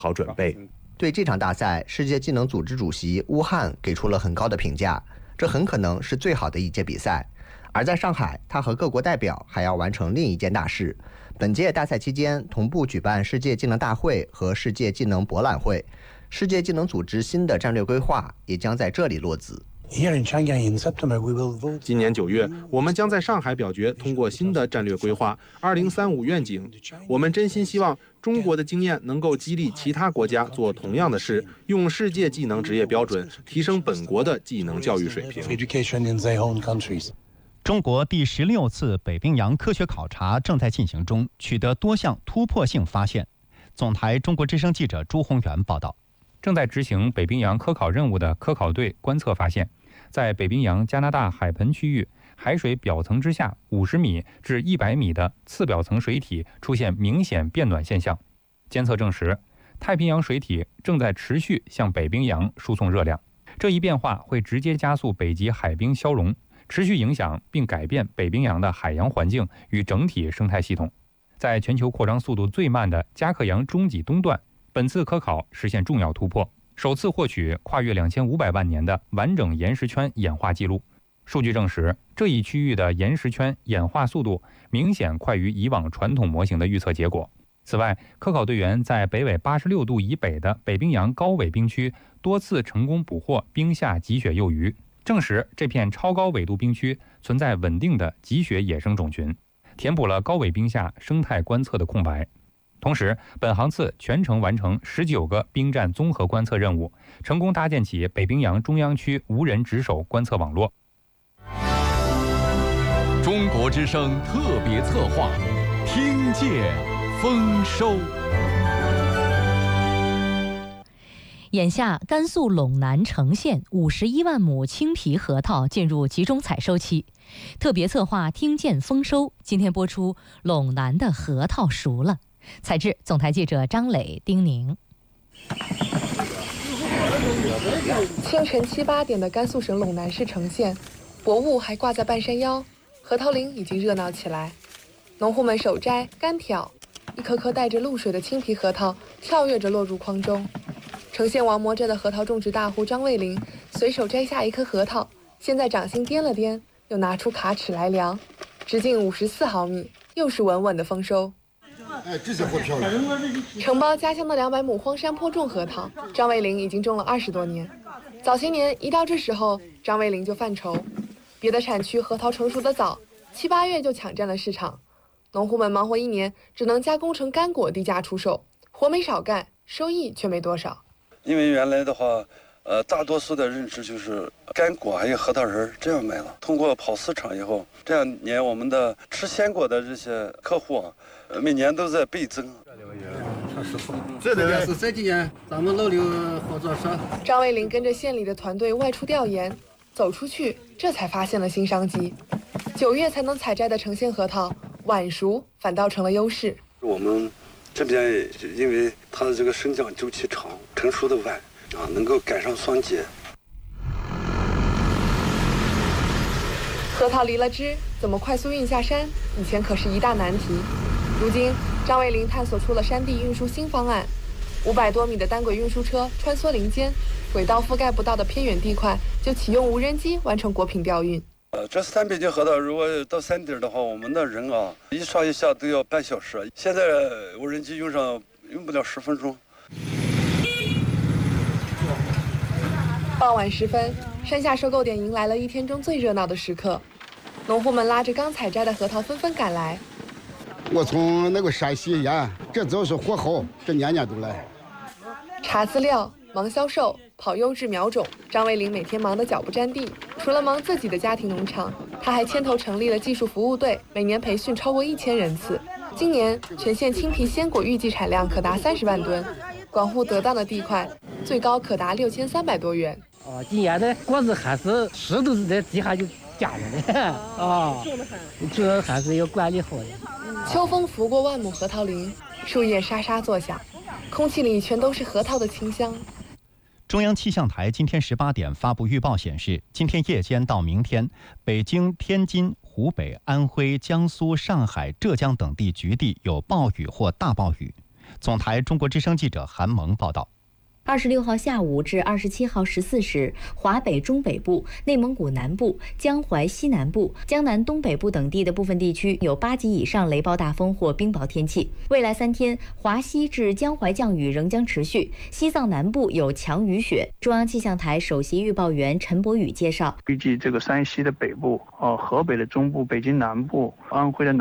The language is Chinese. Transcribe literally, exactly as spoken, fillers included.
好准备。 对这场大赛，世界技能组织主席乌汉给出了很高的评价，这很可能是最好的一届比赛。而在上海，他和各国代表还要完成另一件大事。本届大赛期间，同步举办世界技能大会和世界技能博览会，世界技能组织新的战略规划也将在这里落子。 今年九月，我们将在上海表决通过新的战略规划二零三五愿景。我们真心希望中国的经验能够激励其他国家做同样的事，用世界技能职业标准提升本国的技能教育水平。 中国第十六次北冰洋科学考察正在进行中，取得多项突破性发现。总台中国之声记者朱宏元报道。 正在执行北冰洋科考任务的科考队观测发现，在北冰洋加拿大海盆区域，海水表层之下五十米至一百米的次表层水体出现明显变暖现象。监测证实，太平洋水体正在持续向北冰洋输送热量，这一变化会直接加速北极海冰消融，持续影响并改变北冰洋的海洋环境与整体生态系统。在全球扩张速度最慢的加克洋中脊东段，本次科考实现重要突破，首次获取跨越两千五百万年的完整岩石圈演化记录。数据证实，这一区域的岩石圈演化速度明显快于以往传统模型的预测结果。此外，科考队员在北纬八十六度以北的北冰洋高纬冰区多次成功捕获冰下极雪幼鱼，证实这片超高纬度冰区存在稳定的极雪野生种群，填补了高纬冰下生态观测的空白。同时，本航次全程完成十九个冰站综合观测任务，成功搭建起北冰洋中央区无人值守观测网络。 中国之声特别策划，听见丰收。 眼下，甘肃陇南成县五十一万亩青皮核桃进入集中采收期。特别策划听见丰收，今天播出陇南的核桃熟了。采制总台记者张磊、丁宁。 清晨七八点的甘肃省陇南市成县，薄雾还挂在半山腰，核桃林已经热闹起来。农户们手摘干挑，一颗颗带着露水的青皮核桃跳跃着落入筐中。成县王磨寨的核桃种植大户张卫林随手摘下一颗核桃，先在掌心掂了掂，又拿出卡尺来量，直径五十四毫米，又是稳稳的丰收。 哎，这些活漂亮。 承包家乡的两百亩荒山坡种核桃，张卫林已经种了二十多年。早些年一到这时候，张卫林就犯愁，别的产区核桃成熟的早，七八月就抢占了市场，农户们忙活一年，只能加工成干果低价出售，活没少干，收益却没多少。 因为原来的话，呃，大多数的认知就是干果还有核桃仁这样卖了。通过跑市场以后，这两年我们的吃鲜果的这些客户啊，呃，每年都在倍增。 这边是这几年咱们老刘合作社。 张卫林跟着县里的团队外出调研，走出去，这才发现了新商机。九月才能采摘的成县核桃，晚熟反倒成了优势。 我们这边因为它的这个生长周期长，成熟的晚啊，能够赶上霜结。 核桃离了枝，怎么快速运下山？以前可是一大难题。如今，张卫林探索出了山地运输新方案，五百多米的单轨运输车穿梭林间，轨道覆盖不到的偏远地块就启用无人机完成果品调运。 呃，这三百斤核桃，如果到山顶的话，我们的人啊，一上一下都要半小时。现在无人机用上用不了十分钟。 傍晚时分，山下收购点迎来了一天中最热闹的时刻，农户们拉着刚采摘的核桃纷纷赶来。 我从那个山西沿，这都是货好，这年年都来。 查资料、忙销售、跑优质苗种，张卫林每天忙得脚不沾地。除了忙自己的家庭农场，他还牵头成立了技术服务队，每年培训超过一千人次。今年全县青皮鲜果预计产量可达三十万吨，管护得当的地块，最高可达六千三百多元。 哦，今年的果子还是石头在地下就夹着的啊，这还是要管理好的。 秋风拂过万亩核桃林，树叶沙沙作响，空气里全都是核桃的清香。 中央气象台今天十八点发布预报显示，今天夜间到明天，北京、天津、湖北、安徽、江苏、上海、浙江等地局地有暴雨或大暴雨。 总台中国之声记者韩萌报道。 二十六号下午至二十七号十四时，华北中北部、内蒙古南部、江淮西南部、江南东北部等地的部分地区有八级以上雷暴大风或冰雹天气。未来三天，华西至江淮降雨仍将持续，西藏南部有强雨雪。中央气象台首席预报员陈博宇介绍， 预计这个山西的北部、呃河北的中部、北京南部、安徽的南